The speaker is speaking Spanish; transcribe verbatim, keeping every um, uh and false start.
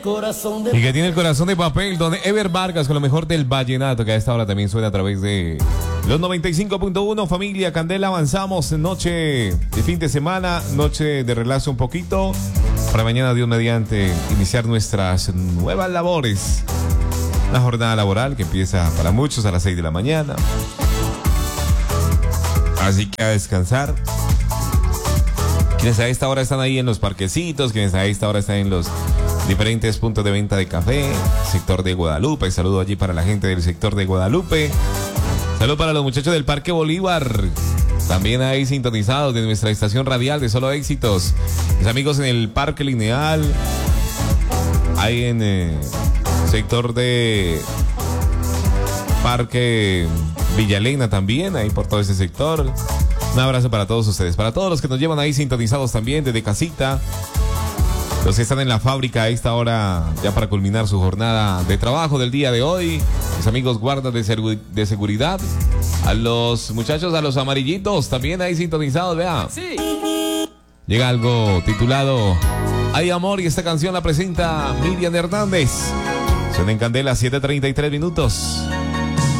corazón de Y que tiene el corazón de papel, donde Ever Vargas con lo mejor del vallenato, que a esta hora también suena a través de los noventa y cinco punto uno. Familia Candela, avanzamos en noche de fin de semana, noche de relajo un poquito, para mañana, Dios mediante, iniciar nuestras nuevas labores. Una jornada laboral que empieza para muchos a las seis de la mañana. Así que a descansar. Quienes a esta hora están ahí en los parquecitos, quienes a esta hora están en los diferentes puntos de venta de café, sector de Guadalupe. Saludo allí para la gente del sector de Guadalupe. Saludo para los muchachos del Parque Bolívar. También ahí sintonizados de nuestra estación radial de Solo Éxitos. Mis amigos en el Parque Lineal. Ahí en el eh, sector de Parque Villalena también, ahí por todo ese sector. Un abrazo para todos ustedes, para todos los que nos llevan ahí sintonizados también desde casita, los que están en la fábrica a esta hora ya para culminar su jornada de trabajo del día de hoy, mis amigos guardas de, segu- de seguridad, a los muchachos, a los amarillitos también ahí sintonizados, vea. Sí. Llega algo titulado Hay Amor y esta canción la presenta Miriam Hernández. Suena en Candela, siete treinta y tres minutos.